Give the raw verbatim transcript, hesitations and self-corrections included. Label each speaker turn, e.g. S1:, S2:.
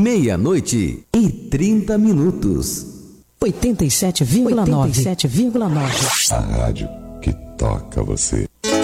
S1: Meia-noite e trinta minutos.
S2: oitenta e sete vírgula nove.
S3: A rádio que toca você.